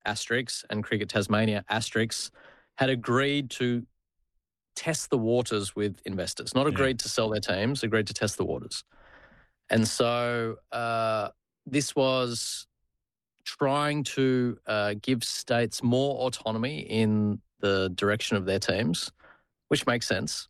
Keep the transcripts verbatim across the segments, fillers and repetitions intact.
Asterix and Cricket Tasmania Asterix had agreed to test the waters with investors, not agreed yeah. to sell their teams, agreed to test the waters. And so uh, this was trying to uh, give states more autonomy in the direction of their teams, which makes sense,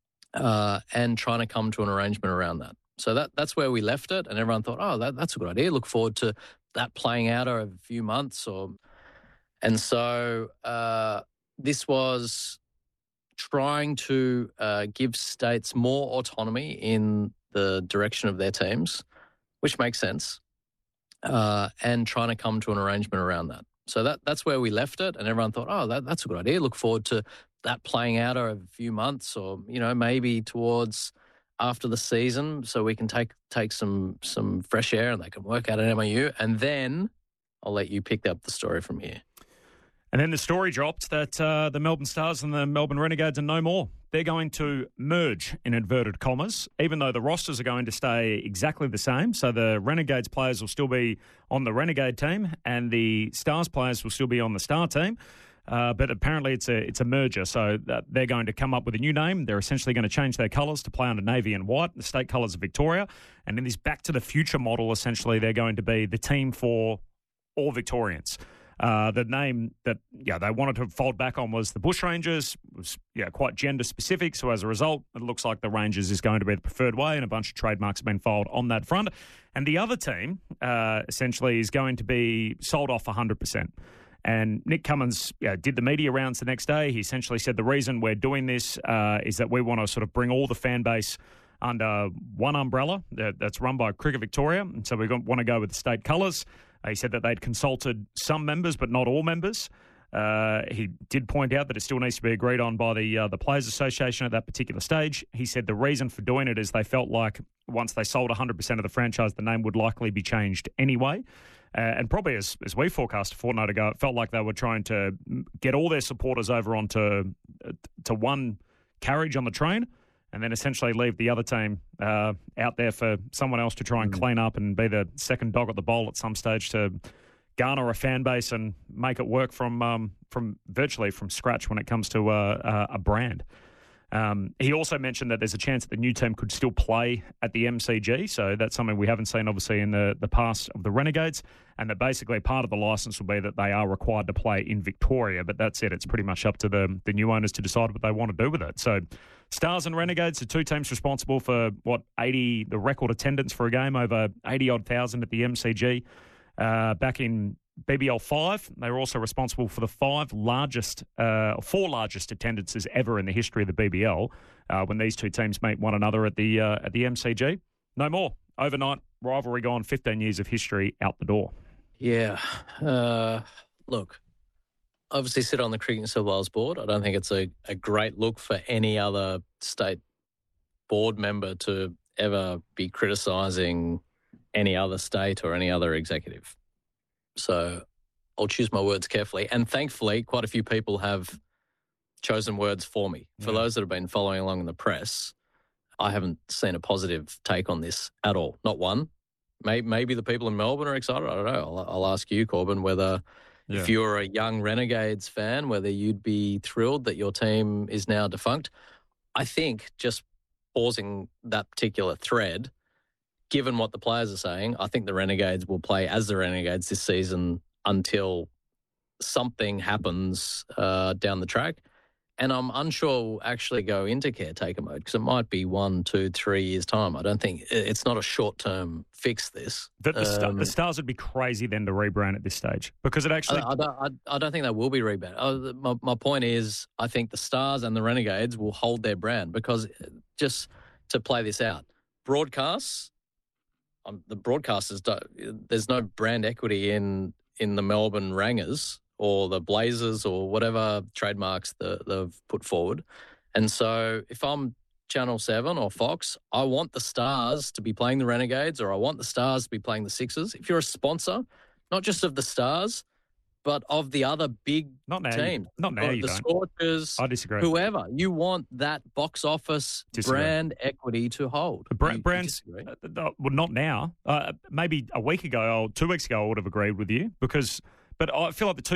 uh, and trying to come to an arrangement around that. So that that's where we left it, and everyone thought, oh, that, that's a good idea. Look forward to that playing out over a few months. Or, And so uh, this was trying to uh, give states more autonomy in the direction of their teams, which makes sense, uh, and trying to come to an arrangement around that. So that that's where we left it, and everyone thought, oh, that, that's a good idea. Look forward to that playing out over a few months, or you know maybe towards after the season, so we can take take some some fresh air and they can work out at M O U, and then I'll let you pick up the story from here. And then the story dropped that uh, the Melbourne Stars and the Melbourne Renegades are no more. They're going to merge, in inverted commas, even though the rosters are going to stay exactly the same. So the Renegades players will still be on the Renegade team and the Stars players will still be on the Star team. Uh, but apparently it's a it's a merger, so that they're going to come up with a new name. They're essentially going to change their colours to play under navy and white, the state colours of Victoria. And in this Back to the Future model, essentially, they're going to be the team for all Victorians. Uh, the name that yeah they wanted to fold back on was the Bushrangers. It was yeah quite gender specific, so as a result, it looks like the Rangers is going to be the preferred way, and a bunch of trademarks have been filed on that front. And the other team uh, essentially is going to be sold off one hundred percent. And Nick Cummins yeah, did the media rounds the next day. He essentially said the reason we're doing this uh, is that we want to sort of bring all the fan base under one umbrella that, that's run by Cricket Victoria. And so we want to go with the state colours. Uh, he said that they'd consulted some members, but not all members. Uh, he did point out that it still needs to be agreed on by the uh, the Players Association at that particular stage. He said the reason for doing it is they felt like once they sold one hundred percent of the franchise, the name would likely be changed anyway. Uh, and probably as, as we forecast a fortnight ago, it felt like they were trying to get all their supporters over onto uh, to one carriage on the train and then essentially leave the other team uh, out there for someone else to try and mm. clean up and be the second dog at the bowl at some stage to garner a fan base and make it work from um, from virtually from scratch when it comes to uh, a brand. Um, he also mentioned that there's a chance that the new team could still play at the M C G, so that's something we haven't seen, obviously, in the, the past of the Renegades, and that basically part of the licence will be that they are required to play in Victoria, but that's it. It's pretty much up to the, the new owners to decide what they want to do with it. So Stars and Renegades, the two teams responsible for, what, eighty, the record attendance for a game, over eighty-odd thousand at the M C G uh, back in B B L five. They were also responsible for the five largest, uh, four largest attendances ever in the history of the B B L uh, when these two teams meet one another at the uh, at the M C G. No more. Overnight, rivalry gone, fifteen years of history out the door. Yeah. Uh, look, obviously sit on the Cricket New South Wales board. I don't think it's a, a great look for any other state board member to ever be criticising any other state or any other executive. So I'll choose my words carefully. And thankfully, quite a few people have chosen words for me. For yeah. those that have been following along in the press, I haven't seen a positive take on this at all. Not one. Maybe, maybe the people in Melbourne are excited. I don't know. I'll, I'll ask you, Corbin, whether yeah. if you're a young Renegades fan, whether you'd be thrilled that your team is now defunct. I think just pausing that particular thread, given what the players are saying, I think the Renegades will play as the Renegades this season until something happens uh, down the track. And I'm unsure we'll actually go into caretaker mode because it might be one, two, three years' time. I don't think it's not a short-term fix, this. The, the, um, the Stars would be crazy then to rebrand at this stage because it actually... I, I, don't, I, I don't think they will be rebranded. Uh, my, my point is I think the Stars and the Renegades will hold their brand because just to play this out, broadcasts... Um, the broadcasters, don't, there's no brand equity in in the Melbourne Rangers or the Blazers or whatever trademarks the, they've put forward. And so if I'm Channel seven or Fox, I want the Stars to be playing the Renegades or I want the Stars to be playing the Sixers. If you're a sponsor, not just of the Stars, but of the other big not now, teams. Not now, you the don't. Scorchers, I disagree. Whoever. You want that box office disagree. brand equity to hold. Bra- you, brands, you uh, well, not now. Uh, maybe a week ago or two weeks ago I would have agreed with you because, but I feel like the two